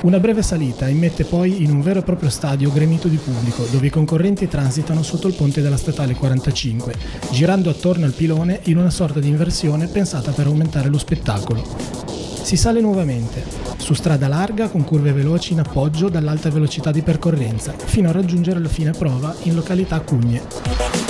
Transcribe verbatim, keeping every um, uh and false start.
Una breve salita immette poi in un vero e proprio stadio gremito di pubblico, dove i concorrenti transitano sotto il ponte della statale quarantacinque, girando attorno al pilone in una sorta di inversione pensata per aumentare lo spettacolo. Si sale nuovamente, su strada larga con curve veloci in appoggio dall'alta velocità di percorrenza, fino a raggiungere la fine prova in località Cugne.